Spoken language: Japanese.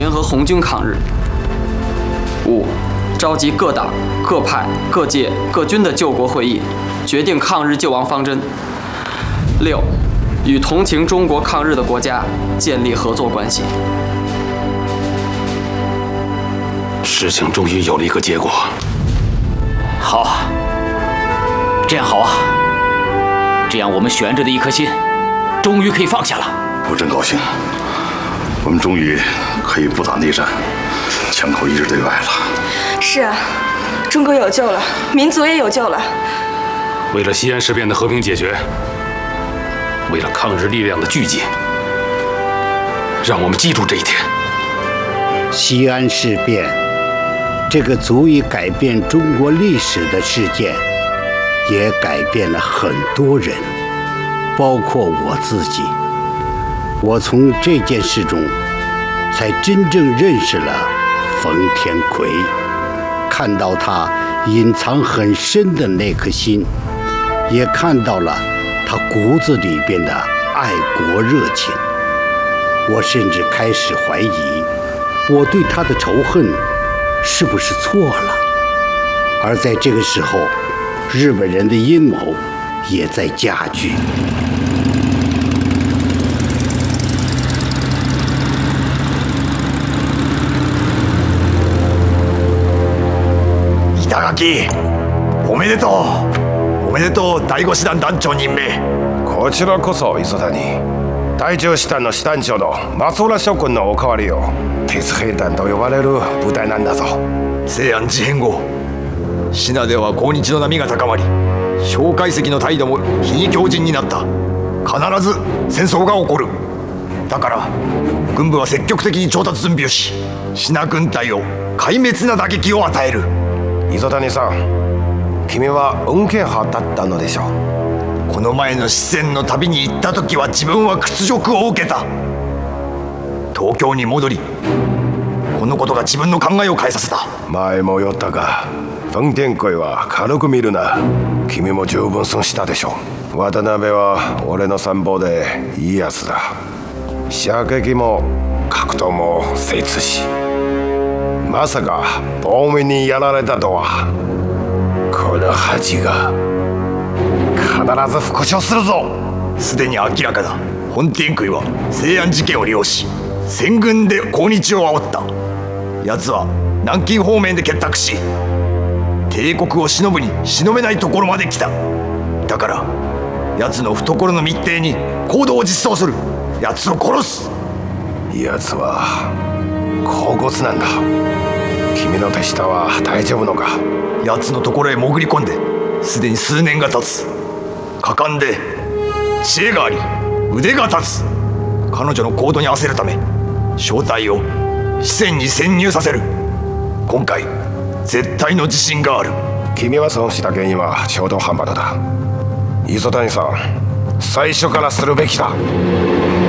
联合红军抗日。5. 召集各党、各派、各界、各军的救国会议，决定抗日救亡方针。6. 与同情中国抗日的国家建立合作关系。 事情终于有了一个结果。 好啊，这样好啊，这样我们悬着的一颗心，终于可以放下了。 我真高兴，我们终于可以不打内战，枪口一致对外了。 是啊，中国有救了，民族也有救了。 为了西安事变的和平解决，为了抗日力量的聚集，让我们记住这一天。 西安事变，这个足以改变中国历史的事件，也改变了很多人，包括我自己。我从这件事中，才真正认识了冯天奎，看到他隐藏很深的那颗心，也看到了他骨子里边的爱国热情。我甚至开始怀疑，我对他的仇恨是不是错了？而在这个时候，日本人的阴谋也在加剧。 板垣、おめでとう。おめでとう、第5師団団長任命。 こちらこそ磯谷。第10師団の師団長の松浦諸君のお代わりよ。鉄兵団と呼ばれる部隊なんだぞ。 西安事変後、信濃では抗日の波が高まり、蒋介石の態度も日に強靭になった。必ず戦争が起こる。だから軍部は積極的に調達準備をし、信濃軍隊を壊滅な打撃を与える。 磯谷さん、君は運慶派だったのでしょう。 この前の四川の旅に行った時は自分は屈辱を受けた。東京に戻り、このことが自分の考えを変えさせた。 前も言ったが、冯天奎は軽く見るな。君も十分損したでしょう。渡辺は俺の参謀でいいやつだ。射撃も格闘も精通し、まさか亡命にやられたとは。この恥が必ず復讐するぞ。 すでに明らかだ。本天奎は西安事件を利用し、戦軍で抗日を煽った。奴は南京方面で結託し、帝国を忍ぶに忍べないところまで来た。だから奴の懐の密偵に行動を実装する。奴を殺す。 奴は狡猾なんだ。君の手下は大丈夫のか。 奴のところへ潜り込んですでに数年が経つ。果敢で知恵があり腕が立つ。彼女の行動に焦るため正体を四川に潜入させる。今回絶対の自信がある。 君は損した原因はちょうど半端だ。磯谷さん、最初からするべきだ。